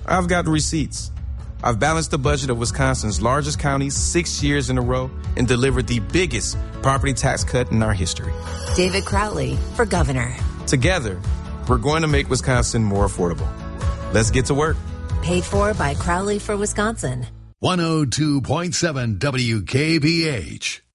I've got receipts. I've balanced the budget of Wisconsin's largest county 6 years in a row and delivered the biggest property tax cut in our history. David Crowley for governor. Together, we're going to make Wisconsin more affordable. Let's get to work. Paid for by Crowley for Wisconsin. 102.7 WKBH.